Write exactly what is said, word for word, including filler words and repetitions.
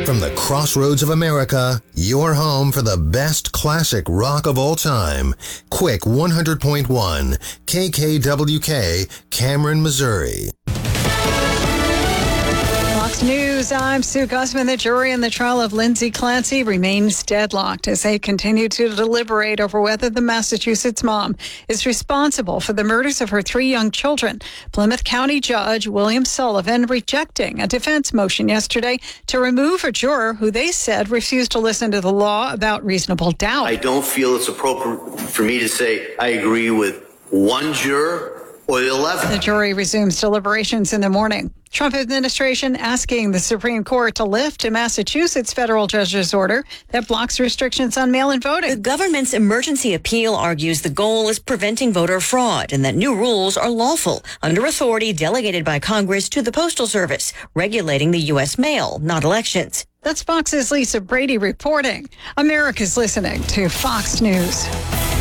From the crossroads of America, your home for the best classic rock of all time. Quick one hundred point one, K K W K, Cameron, Missouri. Fox News, I'm Sue Gussman. The jury in the trial of Lindsay Clancy remains deadlocked as they continue to deliberate over whether the Massachusetts mom is responsible for the murders of her three young children. Plymouth County Judge William Sullivan rejecting a defense motion yesterday to remove a juror who they said refused to listen to the law about reasonable doubt. I don't feel it's appropriate for me to say I agree with one juror or the eleven. The jury resumes deliberations in the morning. Trump administration asking the Supreme Court to lift a Massachusetts federal judge's order that blocks restrictions on mail-in voting. The government's emergency appeal argues the goal is preventing voter fraud and that new rules are lawful under authority delegated by Congress to the Postal Service, regulating the U S mail, not elections. That's Fox's Lisa Brady reporting. America's listening to Fox News.